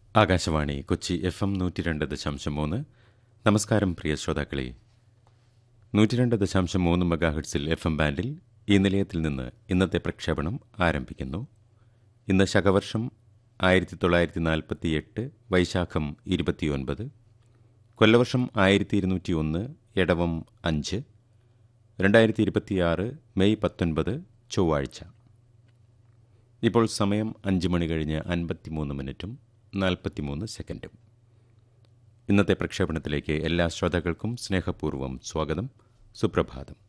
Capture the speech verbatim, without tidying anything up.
Akashvani Kochi F M നൂറ്റി രണ്ട് ദശാംശം മൂന്ന്. നമസ്കാരം പ്രിയ ശ്രോതാക്കളെ. നൂറ്റി രണ്ട് ദശാംശം മൂന്ന് മെഗാഹെർട്സിൽ എഫ് എം ബാൻഡിൽ ഈ നിലയത്തിൽ നിന്ന് ഇന്നത്തെ പ്രക്ഷേപണം ആരംഭിക്കുന്നു. ഇന്ന് ശകവർഷം ആയിരത്തി തൊള്ളായിരത്തി നാൽപ്പത്തി എട്ട് വൈശാഖം ഇരുപത്തിയൊൻപത്, കൊല്ലവർഷം ആയിരത്തി ഇരുന്നൂറ്റി ഒന്ന് എടവം അഞ്ച്, രണ്ടായിരത്തി ഇരുപത്തിയാറ് മെയ് പത്തൊൻപത് ചൊവ്വാഴ്ച. ഇപ്പോൾ സമയം അഞ്ച് മണി കഴിഞ്ഞ് അൻപത്തിമൂന്ന് മിനിറ്റും നാൽപ്പത്തിമൂന്ന് സെക്കൻഡും. ഇന്നത്തെ പ്രക്ഷേപണത്തിലേക്ക് എല്ലാ ശ്രോതാക്കൾക്കും സ്നേഹപൂർവ്വം സ്വാഗതം. സുപ്രഭാതം.